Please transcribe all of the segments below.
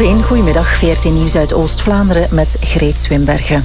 1, goedemiddag. 14 nieuws uit Oost-Vlaanderen met Greet Swinbergen.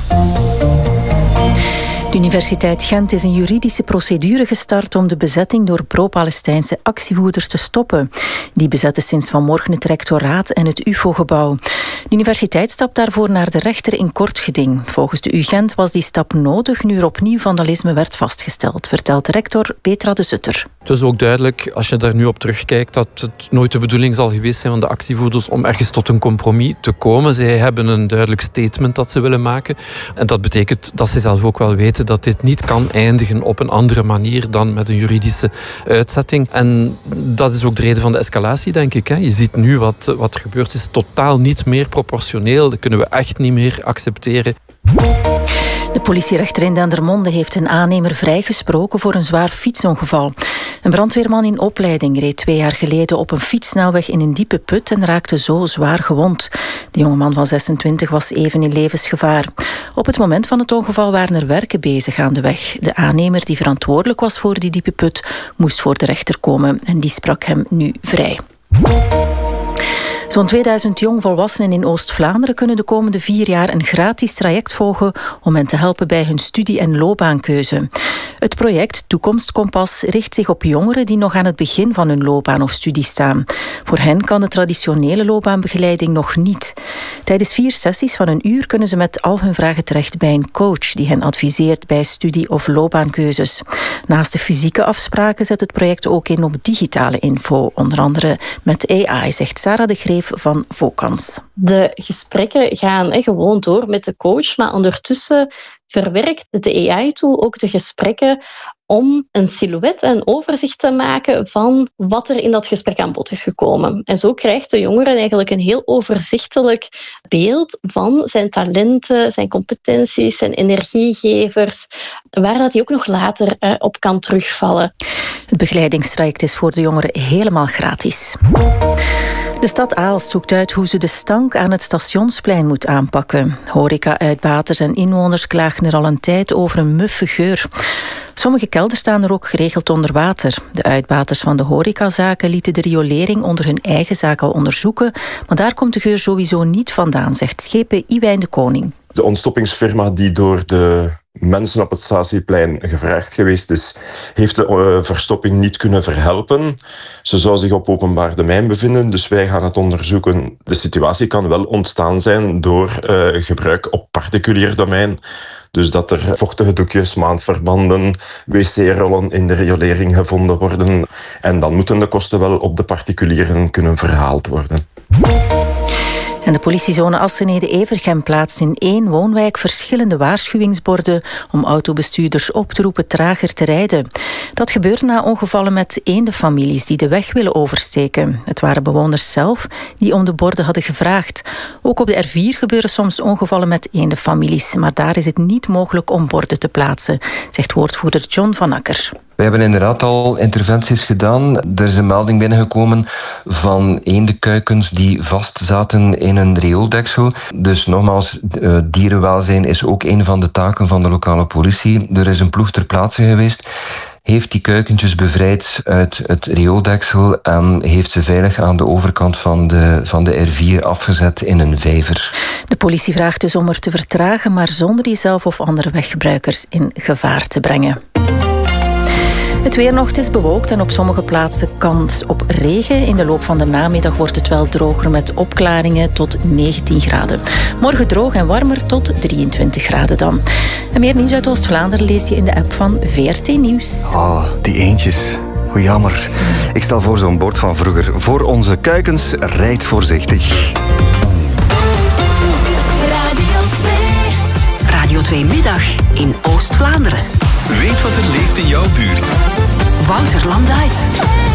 De Universiteit Gent is een juridische procedure gestart om de bezetting door pro-Palestijnse actievoerders te stoppen. Die bezetten sinds vanmorgen het rectoraat en het UFO-gebouw. De universiteit stapt daarvoor naar de rechter in kort geding. Volgens de UGent was die stap nodig nu er opnieuw vandalisme werd vastgesteld, vertelt rector Petra de Sutter. Het is ook duidelijk, als je daar nu op terugkijkt, dat het nooit de bedoeling zal geweest zijn van de actievoerders om ergens tot een compromis te komen. Zij hebben een duidelijk statement dat ze willen maken. En dat betekent dat ze zelf ook wel weten dat dit niet kan eindigen op een andere manier dan met een juridische uitzetting. En dat is ook de reden van de escalatie, denk ik. Je ziet nu wat gebeurd is, totaal niet meer proportioneel. Dat kunnen we echt niet meer accepteren. De politierechter in Dendermonde heeft een aannemer vrijgesproken voor een zwaar fietsongeval. Een brandweerman in opleiding reed 2 jaar geleden op een fietssnelweg in een diepe put en raakte zo zwaar gewond. De jongeman van 26 was even in levensgevaar. Op het moment van het ongeval waren er werken bezig aan de weg. De aannemer die verantwoordelijk was voor die diepe put moest voor de rechter komen en die sprak hem nu vrij. Zo'n 2000 jongvolwassenen in Oost-Vlaanderen kunnen de komende 4 jaar een gratis traject volgen om hen te helpen bij hun studie- en loopbaankeuze. Het project Toekomstkompas richt zich op jongeren die nog aan het begin van hun loopbaan of studie staan. Voor hen kan de traditionele loopbaanbegeleiding nog niet. Tijdens 4 sessies van een uur kunnen ze met al hun vragen terecht bij een coach die hen adviseert bij studie- of loopbaankeuzes. Naast de fysieke afspraken zet het project ook in op digitale info, onder andere met AI, zegt Sarah de Greef van Vocans. De gesprekken gaan gewoon door met de coach, maar ondertussen verwerkt de AI-tool ook de gesprekken om een silhouet en overzicht te maken van wat er in dat gesprek aan bod is gekomen. En zo krijgt de jongere eigenlijk een heel overzichtelijk beeld van zijn talenten, zijn competenties, zijn energiegevers, waar dat hij ook nog later op kan terugvallen. Het begeleidingstraject is voor de jongeren helemaal gratis. De stad Aalst zoekt uit hoe ze de stank aan het Stationsplein moet aanpakken. Horeca-uitbaters en inwoners klagen er al een tijd over een muffe geur. Sommige kelders staan er ook geregeld onder water. De uitbaters van de horecazaken lieten de riolering onder hun eigen zaak al onderzoeken, maar daar komt de geur sowieso niet vandaan, zegt schepen Iwijn de Koning. De ontstoppingsfirma die door de mensen op het Statieplein gevraagd geweest is, heeft de verstopping niet kunnen verhelpen. Ze zou zich op openbaar domein bevinden, dus wij gaan het onderzoeken. De situatie kan wel ontstaan zijn door gebruik op particulier domein. Dus dat er vochtige doekjes, maandverbanden, wc-rollen in de riolering gevonden worden. En dan moeten de kosten wel op de particulieren kunnen verhaald worden. En de politiezone Assenede-Evergem plaatst in 1 woonwijk verschillende waarschuwingsborden om autobestuurders op te roepen trager te rijden. Dat gebeurt na ongevallen met eendenfamilies die de weg willen oversteken. Het waren bewoners zelf die om de borden hadden gevraagd. Ook op de R4 gebeuren soms ongevallen met eendenfamilies, maar daar is het niet mogelijk om borden te plaatsen, zegt woordvoerder John van Akker. We hebben inderdaad al interventies gedaan. Er is een melding binnengekomen van eendenkuikens die vastzaten in een riooldeksel. Dus nogmaals, dierenwelzijn is ook een van de taken van de lokale politie. Er is een ploeg ter plaatse geweest, heeft die kuikentjes bevrijd uit het riooldeksel en heeft ze veilig aan de overkant van de R4 afgezet in een vijver. De politie vraagt dus om er te vertragen, maar zonder jezelf of andere weggebruikers in gevaar te brengen. Het weer nog, het is bewolkt en op sommige plaatsen kans op regen. In de loop van de namiddag wordt het wel droger met opklaringen tot 19 graden. Morgen droog en warmer tot 23 graden dan. En meer nieuws uit Oost-Vlaanderen lees je in de app van VRT Nieuws. Die eendjes. Hoe jammer. Ik stel voor zo'n bord van vroeger. Voor onze kuikens, rijd voorzichtig. Radio 2 Middag in Oost-Vlaanderen. Weet wat er leeft in jouw buurt. Wouter Landuit.